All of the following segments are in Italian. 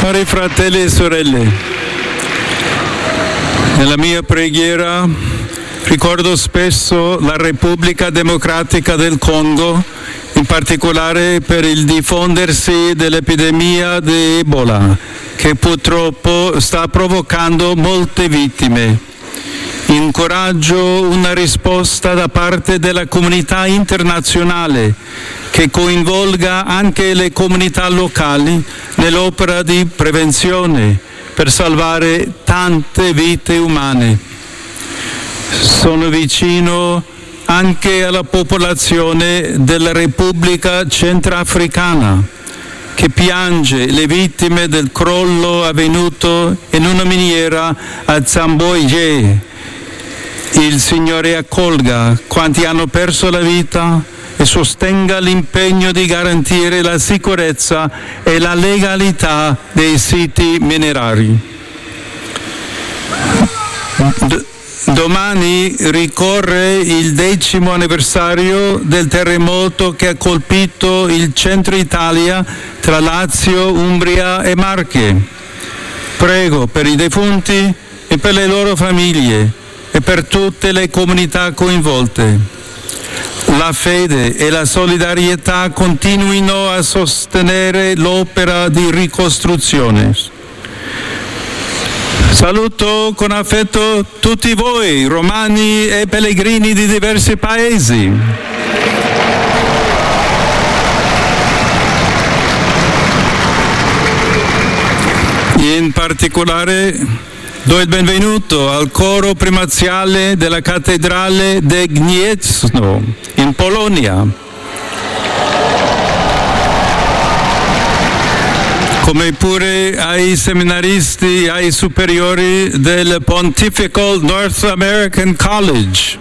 Cari fratelli e sorelle, nella mia preghiera ricordo spesso la Repubblica Democratica del Congo, in particolare per il diffondersi dell'epidemia di Ebola, che purtroppo sta provocando molte vittime. Incoraggio una risposta da parte della comunità internazionale che coinvolga anche le comunità locali nell'opera di prevenzione per salvare tante vite umane. Sono vicino anche alla popolazione della Repubblica Centrafricana, che piange le vittime del crollo avvenuto in una miniera a Zamboye. Il Signore accolga quanti hanno perso la vita e sostenga l'impegno di garantire la sicurezza e la legalità dei siti minerari. Domani ricorre il 10° anniversario del terremoto che ha colpito il centro Italia tra Lazio, Umbria e Marche. Prego per i defunti e per le loro famiglie e per tutte le comunità coinvolte. La fede e la solidarietà continuino a sostenere l'opera di ricostruzione. Saluto con affetto tutti voi, romani e pellegrini di diversi paesi. In particolare do il benvenuto al coro primaziale della cattedrale di Gniezno, in Polonia. Come pure ai seminaristi, ai superiori del Pontifical North American College.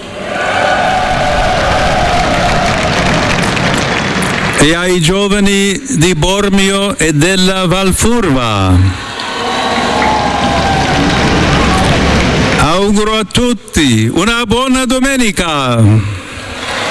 E ai giovani di Bormio e della Valfurva. Auguro a tutti una buona domenica.